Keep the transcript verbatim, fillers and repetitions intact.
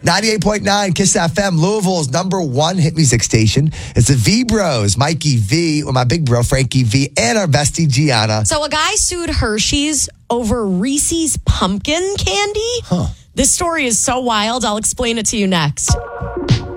ninety-eight point nine Kiss F M, Louisville's number one hit music station. It's the V Bros, Mikey V, with my big bro, Frankie V, and our bestie, Gianna. So a guy sued Hershey's over Reese's pumpkin candy. Huh. This story is so wild. I'll explain it to you next.